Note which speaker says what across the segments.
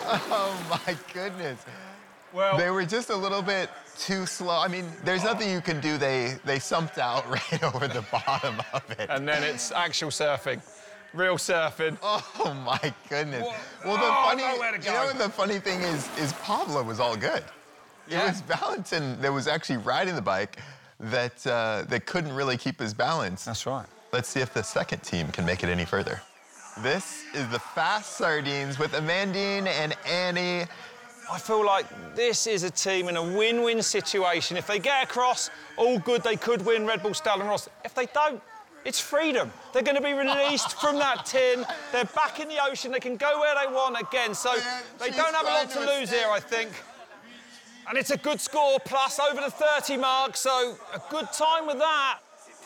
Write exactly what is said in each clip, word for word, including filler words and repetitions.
Speaker 1: Oh, my goodness.
Speaker 2: Well,
Speaker 1: they were just a little bit too slow. I mean, there's nothing you can do. They they sumped out right over the bottom of it.
Speaker 2: And then it's actual surfing. Real surfing.
Speaker 1: Oh, my goodness.
Speaker 2: Whoa.
Speaker 1: Well, the
Speaker 2: Oh,
Speaker 1: funny,
Speaker 2: nowhere to go.
Speaker 1: you know what the funny thing is, is Pablo was all good.
Speaker 2: Yeah.
Speaker 1: It was Valentin that was actually riding the bike that, uh, that couldn't really keep his balance.
Speaker 2: That's right.
Speaker 1: Let's see if the second team can make it any further. This is the Fast Sardines with Amandine and Annie.
Speaker 2: I feel like this is a team in a win-win situation. If they get across, all good, they could win Red Bull Stallenross. If they don't, it's freedom. They're going to be released from that tin. They're back in the ocean. They can go where they want again. So they don't have a lot to lose here, I think. And it's a good score, plus over the thirty mark, so a good time with that.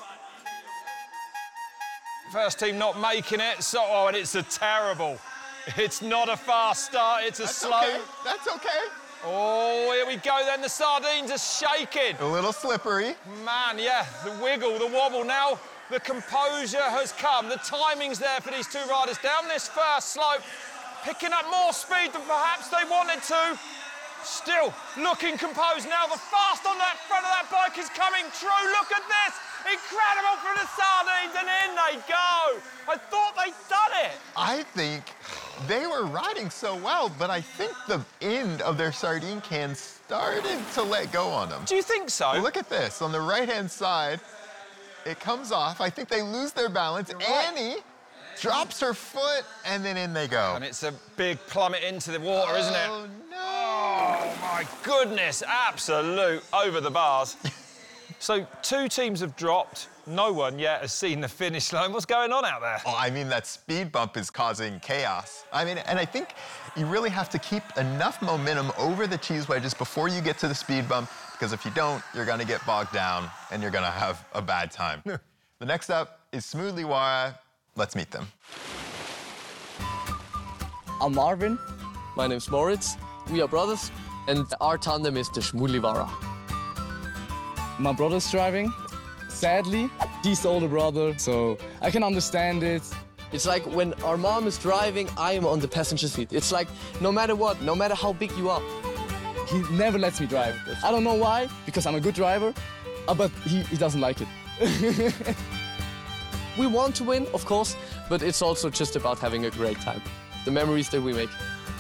Speaker 2: First team not making it, so, oh, and it's a terrible. It's not a fast start, it's a
Speaker 1: That's
Speaker 2: slow.
Speaker 1: okay. That's okay.
Speaker 2: Oh, here we go then, the sardines are shaking.
Speaker 1: A little slippery.
Speaker 2: Man, yeah, the wiggle, the wobble. Now the composure has come. The timing's there for these two riders down this first slope, picking up more speed than perhaps they wanted to. Still looking composed. Now the fast on that front of that bike is coming true. Look at this. Incredible from the sardines, and in they go. I thought they'd done it.
Speaker 1: I think they were riding so well, but I think the end of their sardine can started to let go on them.
Speaker 2: Do you think so?
Speaker 1: Well, look at this. On the right-hand side, it comes off. I think they lose their balance.
Speaker 2: Right.
Speaker 1: Annie drops her foot, and then in they go.
Speaker 2: And it's a big plummet into the water, isn't it?
Speaker 1: Oh, no.
Speaker 2: Oh, my goodness. Absolute over the bars. So two teams have dropped. No one yet has seen the finish line. What's going on out there?
Speaker 1: Oh, I mean, that speed bump is causing chaos. I mean, and I think you really have to keep enough momentum over the cheese wedges before you get to the speed bump, because if you don't, you're gonna get bogged down and you're gonna have a bad time. The next up is Smoothly Wara. Let's meet them.
Speaker 3: I'm Marvin. My name's Moritz. We are brothers, and our tandem is the Smoothly Wara.
Speaker 4: My brother's driving. Sadly, he's the older brother, so I can understand it.
Speaker 3: It's like when our mom is driving, I am on the passenger seat. It's like no matter what, no matter how big you are.
Speaker 4: He never lets me drive. I don't know why, because I'm a good driver, uh, but he, he doesn't like it.
Speaker 3: We want to win, of course, but it's also just about having a great time. The memories that we make.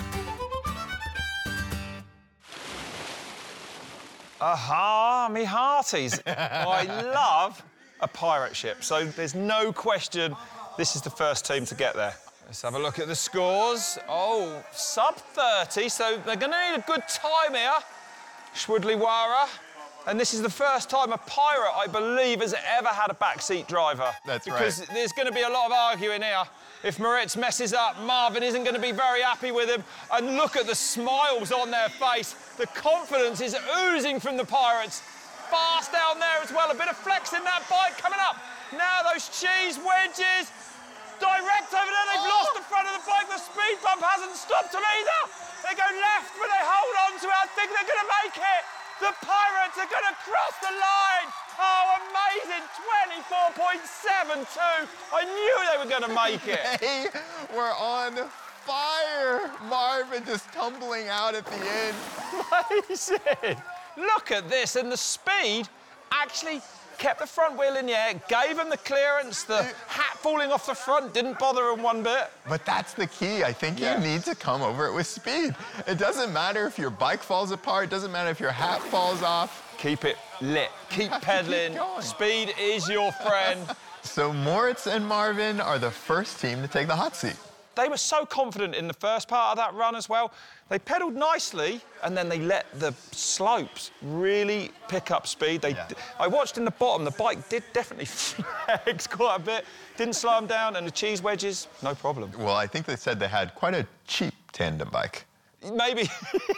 Speaker 2: Aha, me hearties. I love a pirate ship, so there's no question this is the first team to get there. Let's have a look at the scores. Oh, sub thirty, so they're going to need a good time here. Smoothly Wara. And this is the first time a pirate, I believe, has ever had a backseat driver.
Speaker 1: That's right.
Speaker 2: Because there's going to be a lot of arguing here. If Moritz messes up, Marvin isn't going to be very happy with him. And look at the smiles on their face. The confidence is oozing from the pirates. Fast down there as well. A bit of flex in that bike coming up. Now those cheese wedges. Direct over there. They've lost the front of the bike. The speed bump hasn't stopped them either. They go left, but they hold on to it. I think they're going to make it. The pirates are going to cross the line. Oh, amazing. twenty-four point seven two. I knew they were going to make it.
Speaker 1: They were on fire. Marvin just tumbling out at the end.
Speaker 2: Amazing. Look at this. And the speed actually kept the front wheel in the air, gave them the clearance. The hat falling off the front didn't bother them one bit.
Speaker 1: But that's the key. I think
Speaker 2: Yeah.
Speaker 1: you need to come over it with speed. It doesn't matter if your bike falls apart. It doesn't matter if your hat falls off.
Speaker 2: Keep it lit. Keep
Speaker 1: have to keep
Speaker 2: pedaling.
Speaker 1: going.
Speaker 2: Speed is your friend.
Speaker 1: So Moritz and Marvin are the first team to take the hot seat.
Speaker 2: They were so confident in the first part of that run as well. They pedalled nicely, and then they let the slopes really pick up speed. They,
Speaker 1: Yeah.
Speaker 2: I watched in the bottom, the bike did definitely flex quite a bit. Didn't slow them down, and the cheese wedges, no problem.
Speaker 1: Well, I think they said they had quite a cheap tandem bike.
Speaker 2: Maybe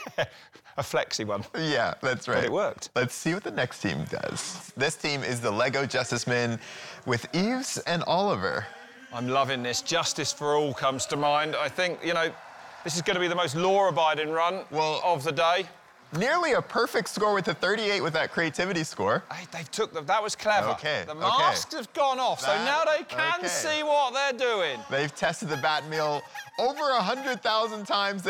Speaker 2: a flexy one.
Speaker 1: Yeah, that's right.
Speaker 2: But it worked.
Speaker 1: Let's see what the next team does. This team is the Lego Justice Men with Yves and Oliver.
Speaker 2: I'm loving this. Justice for all comes to mind. I think, you know, this is going to be the most law-abiding run
Speaker 1: Well-
Speaker 2: of the day.
Speaker 1: Nearly a perfect score with the thirty-eight with that creativity score.
Speaker 2: Hey, they've took the, that was clever.
Speaker 1: Okay,
Speaker 2: The
Speaker 1: okay.
Speaker 2: masks have gone off, so
Speaker 1: That-
Speaker 2: now they can
Speaker 1: okay.
Speaker 2: see what they're doing.
Speaker 1: They've tested the bat meal over one hundred thousand times.